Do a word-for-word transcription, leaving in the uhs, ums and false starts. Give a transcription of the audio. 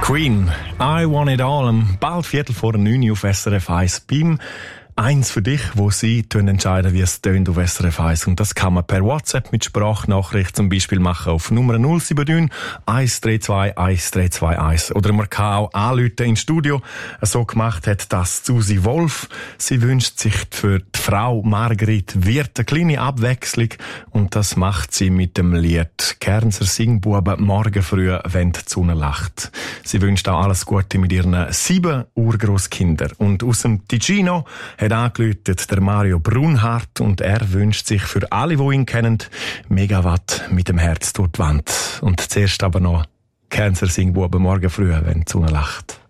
Queen, I Want It All, am bald Viertel vor neun auf S R F eins beim Eins für dich, wo sie entscheiden, wie es tönt auf S R F eins. Und das kann man per WhatsApp mit Sprachnachricht zum Beispiel machen auf Nummer null sieben neun, eins drei zwei, eins drei zwei eins. Oder man kann auch anrufen ins Studio. So gemacht hat das Susi Wolf. Sie wünscht sich für die Frau Margrit Wirth eine kleine Abwechslung. Und das macht sie mit dem Lied Kernser Singbuben morgen früh, wenn die Sonne lacht. Sie wünscht auch alles Gute mit ihren sieben Urgroßkindern. Und aus dem Ticino hat angeläutet der Mario Brunhardt und er wünscht sich für alle, die ihn kennen, Megawatt mit dem Herz durch die Wand. Und zuerst aber noch Kernser Singbuben morgen früh, wenn die Sonne lacht.